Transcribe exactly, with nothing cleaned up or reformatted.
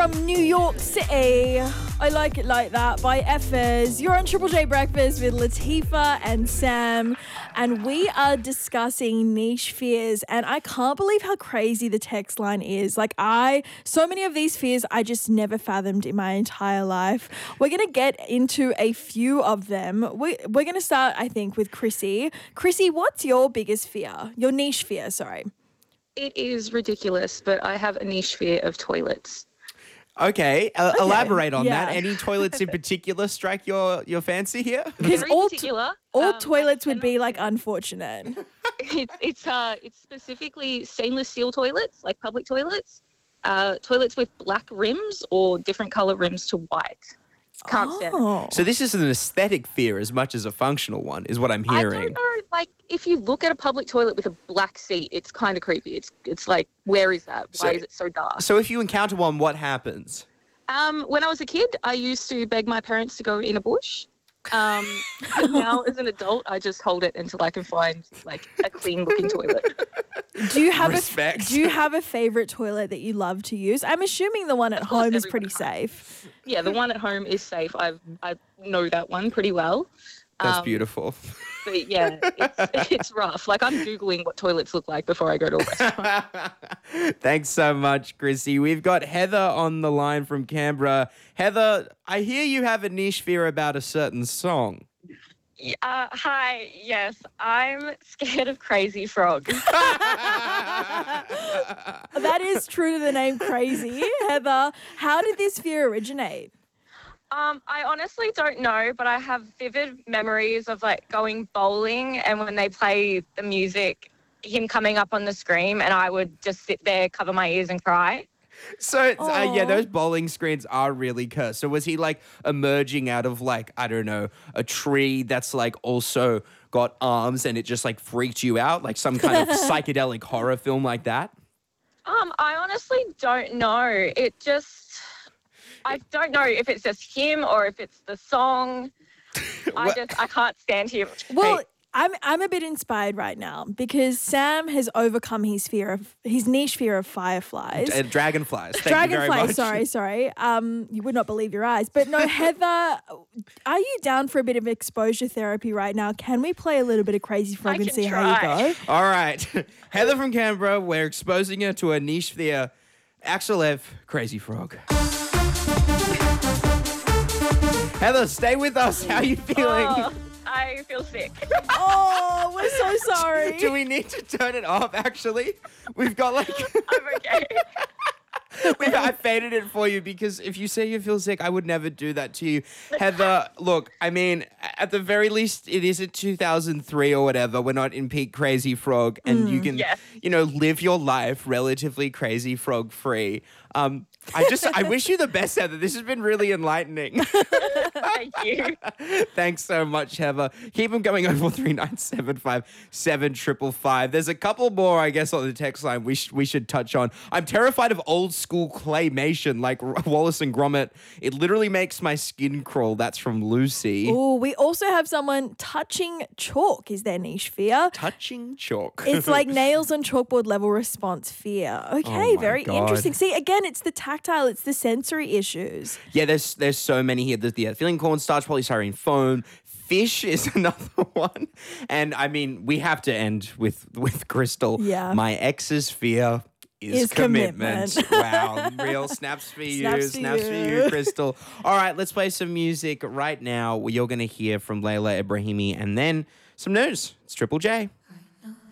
from New York City. I Like It Like That by Effers. You're on Triple J Breakfast with Latifah and Sam, and we are discussing niche fears, and I can't believe how crazy the text line is. Like I, so many of these fears I just never fathomed in my entire life. We're going to get into a few of them. We, we're going to start, I think, with Chrissy. Chrissy, what's your biggest fear? Your niche fear, sorry. It is ridiculous, but I have a niche fear of toilets. Okay, uh, Okay, elaborate on yeah. that. Any toilets in particular strike your, your fancy here? Because Very all, t- particular. all um, toilets I would be cannot- like unfortunate. It's it's uh it's specifically stainless steel toilets, like public toilets. Uh, toilets with black rims or different color rims to white. Can't stand it. Oh. So this is an aesthetic fear as much as a functional one, is what I'm I hearing. don't know, like, if you look at a public toilet with a black seat, it's kind of creepy. It's it's like, where is that? Why So- is it so dark? So if you encounter one, what happens? Um, when I was a kid, I used to beg my parents to go in a bush. Um, but now as an adult, I just hold it until I can find like a clean looking toilet. Do you have Respect. a Do you have a favorite toilet that you love to use? I'm assuming the one at Of course, home is everyone pretty has. safe. Yeah, the one at home is safe. I I know that one pretty well. That's Um, beautiful. But yeah, it's, it's rough. Like, I'm Googling what toilets look like before I go to a restaurant. Thanks so much, Chrissy. We've got Heather on the line from Canberra. Heather, I hear you have a niche fear about a certain song. Uh, hi, yes, I'm scared of Crazy Frog. That is true to the name Crazy. Heather, how did this fear originate? Um, I honestly don't know, but I have vivid memories of like going bowling and when they play the music, him coming up on the screen, and I would just sit there, cover my ears and cry. So, it's, uh, yeah, Aw. those bowling screens are really cursed. So was he like emerging out of like, I don't know, a tree that's like also got arms and it just like freaked you out? Like some kind of psychedelic horror film like that? Um, I honestly don't know. It just, I don't know if it's just him or if it's the song. I What- just, I can't stand him. Well, Hey. I'm I'm a bit inspired right now because Sam has overcome his fear of his niche fear of fireflies. Uh, dragonflies. Thank you very Dragonfly, much. sorry, sorry. Um, you would not believe your eyes. But no, Heather, are you down for a bit of exposure therapy right now? Can we play a little bit of Crazy Frog I and can see how you try. go? All right. Heather from Canberra, we're exposing her to a niche fear. Axel F, Crazy Frog. Heather, stay with us. How are you feeling? Oh, I feel sick. Oh, we're so sorry. Do we need to turn it off, actually? We've got like... I'm okay. We've, I faded it for you because if you say you feel sick, I would never do that to you. Heather, look, I mean, at the very least, it is at two thousand three or whatever. We're not in peak Crazy Frog and you can, Yes. you know, live your life relatively Crazy Frog free. Um, I just, I wish you the best, Heather. This has been really enlightening. Thank you. Thanks so much, Heather. Keep them going over three nine seven five seven triple five. There's a couple more, I guess, on the text line we, sh- we should touch on. I'm terrified of old school claymation like R- Wallace and Gromit. It literally makes my skin crawl. That's from Lucy. Oh, we also have someone touching chalk is their niche fear. Touching chalk. It's like nails on chalkboard level response fear. Okay, Oh my very God. interesting. See, again, it's the tactile, it's the sensory issues. Yeah, there's there's so many here. There's the uh, feeling cornstarch, polystyrene foam. Fish is another one. And I mean, we have to end with, with Crystal. Yeah. My ex's fear is, Is commitment. commitment. Wow. Real snaps for you. Snaps Snaps, for for you. you, Crystal. All right, let's play some music right now. You're going to hear from Layla Ibrahimi and then some news. It's Triple J.